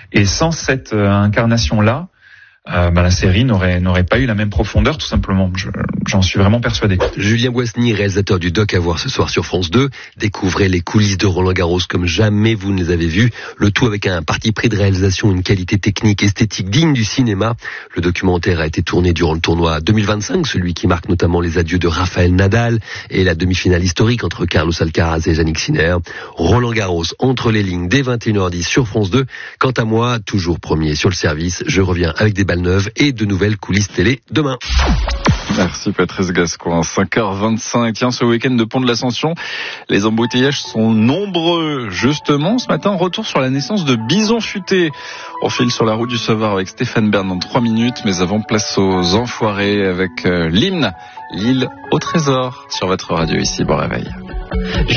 Et sans cette incarnation-là, la série n'aurait pas eu la même profondeur, tout simplement. J'en suis vraiment persuadé. Julien Boisny, réalisateur du doc à voir ce soir sur France 2. Découvrez les coulisses de Roland Garros comme jamais vous ne les avez vues. Le tout avec un parti pris de réalisation, une qualité technique, esthétique digne du cinéma. Le documentaire a été tourné durant le tournoi 2025, celui qui marque notamment les adieux de Rafael Nadal et la demi-finale historique entre Carlos Alcaraz et Jannik Sinner. Roland Garros entre les lignes dès 21h10 sur France 2. Quant à moi, toujours premier sur le service, je reviens avec des balles neuves et de nouvelles coulisses télé demain. Merci Patrice Gascoigne. 5h25. Tiens, ce week-end de Pont de l'Ascension, les embouteillages sont nombreux. Justement, ce matin, retour sur la naissance de Bison Futé. On file sur la route du Sauveur avec Stéphane Bern dans 3 minutes. Mais avant, place aux Enfoirés avec l'hymne L'île au trésor sur votre radio ici. Bon réveil.